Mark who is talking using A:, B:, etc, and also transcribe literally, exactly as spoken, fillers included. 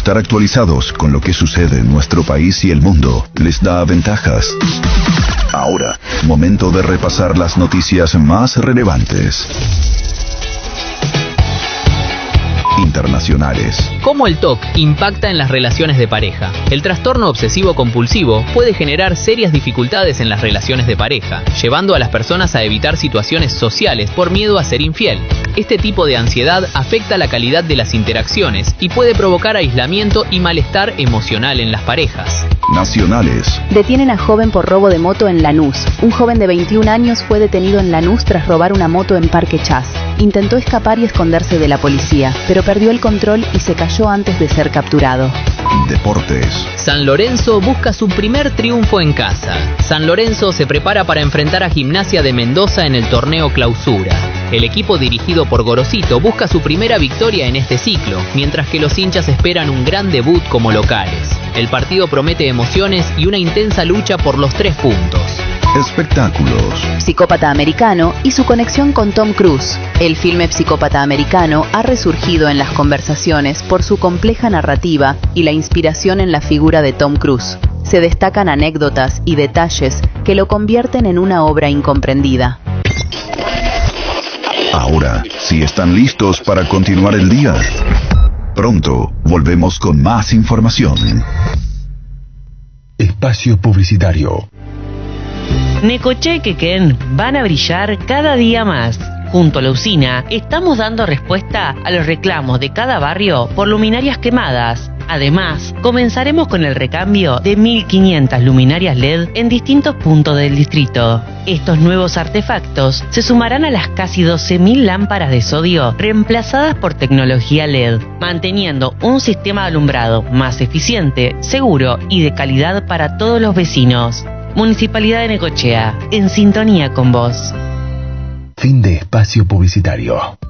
A: estar actualizados con lo que sucede en nuestro país y el mundo les da ventajas. Ahora, momento de repasar las noticias más relevantes. Internacionales.
B: ¿Cómo el T O C impacta en las relaciones de pareja? El trastorno obsesivo-compulsivo puede generar serias dificultades en las relaciones de pareja, llevando a las personas a evitar situaciones sociales por miedo a ser infiel. Este tipo de ansiedad afecta la calidad de las interacciones y puede provocar aislamiento y malestar emocional en las parejas.
A: Nacionales.
C: Detienen a joven por robo de moto en Lanús. Un joven de veintiún años fue detenido en Lanús tras robar una moto en Parque Chas. Intentó escapar y esconderse de la policía, pero perdió el control y se cayó antes de ser capturado.
A: Deportes.
B: San Lorenzo busca su primer triunfo en casa. San Lorenzo se prepara para enfrentar a Gimnasia de Mendoza en el torneo Clausura. El equipo dirigido por Gorosito busca su primera victoria en este ciclo, mientras que los hinchas esperan un gran debut como locales. El partido promete emociones y una intensa lucha por los tres puntos.
A: Espectáculos.
C: Psicópata americano y su conexión con Tom Cruise. El filme Psicópata americano ha resurgido en las conversaciones por su compleja narrativa y la inspiración en la figura de Tom Cruise. Se destacan anécdotas y detalles que lo convierten en una obra incomprendida.
A: Ahora, si están listos para continuar el día, pronto volvemos con más información. Espacio publicitario.
D: Necochea y Quequén van a brillar cada día más. Junto a la usina, estamos dando respuesta a los reclamos de cada barrio por luminarias quemadas. Además, comenzaremos con el recambio de mil quinientas luminarias L E D en distintos puntos del distrito. Estos nuevos artefactos se sumarán a las casi doce mil lámparas de sodio reemplazadas por tecnología L E D, manteniendo un sistema de alumbrado más eficiente, seguro y de calidad para todos los vecinos. Municipalidad de Necochea, en sintonía con vos.
A: Fin de espacio publicitario.